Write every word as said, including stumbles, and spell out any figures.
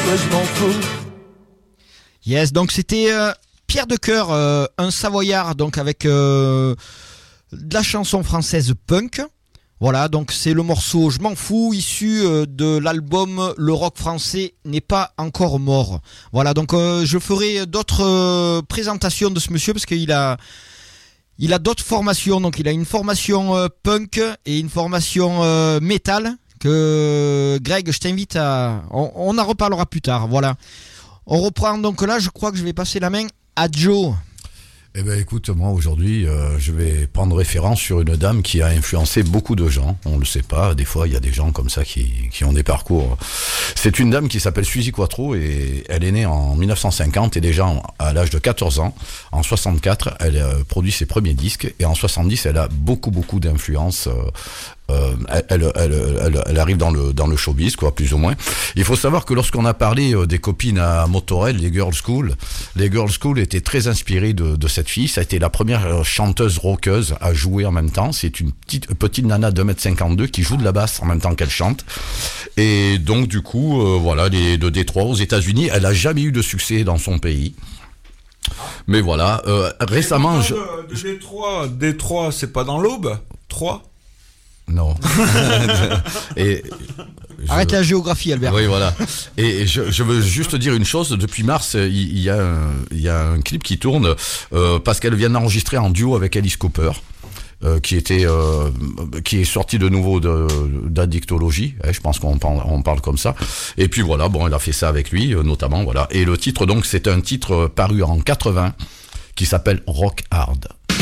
que je m'en fous. Yes, donc c'était euh, Pierre de Cœur, euh, un Savoyard, donc avec euh, de la chanson française punk. Voilà, donc c'est le morceau Je m'en fous, issu euh, de l'album Le rock français n'est pas encore mort. Voilà, donc euh, je ferai d'autres euh, présentations de ce monsieur parce qu'il a il a d'autres formations. Donc il a une formation euh, punk et une formation euh, métal que Greg, je t'invite à on, on en reparlera plus tard. Voilà. On reprend donc là, je crois que je vais passer la main à Joe. Eh ben écoute, moi aujourd'hui, euh, je vais prendre référence sur une dame qui a influencé beaucoup de gens. On le sait pas, des fois il y a des gens comme ça qui, qui ont des parcours. C'est une dame qui s'appelle Suzy Quatro et elle est née en dix-neuf cent cinquante et déjà à l'âge de quatorze ans, en soixante-quatre, elle a produit ses premiers disques et en soixante-dix, elle a beaucoup beaucoup d'influence. Euh, Euh, elle, elle, elle, elle arrive dans le dans le showbiz, quoi, plus ou moins. Il faut savoir que lorsqu'on a parlé euh, des copines à Motorhead, les Girls School, les Girls School étaient très inspirées de, de cette fille. Ça a été la première chanteuse rockeuse à jouer en même temps. C'est une petite petite nana de deux mètres cinquante-deux qui joue de la basse en même temps qu'elle chante. Et donc du coup, euh, voilà, les, de Détroit aux États-Unis, elle a jamais eu de succès dans son pays. Mais voilà, euh, récemment, je... de, de Détroit, Détroit, c'est pas dans l'Aube, Troyes. Non. Et je... Arrête la géographie, Albert. Oui, voilà. Et je, je veux juste dire une chose. Depuis mars, il, il y a un, il y a un clip qui tourne euh, parce qu'elle vient d'enregistrer en duo avec Alice Cooper. Euh, qui était euh, qui est sorti de nouveau de d'Addictologie, hein, je pense qu'on parle, on parle comme ça. Et puis voilà, bon, elle a fait ça avec lui, euh, notamment, voilà. Et le titre, donc, c'est un titre paru en quatre-vingts qui s'appelle Rock Hard.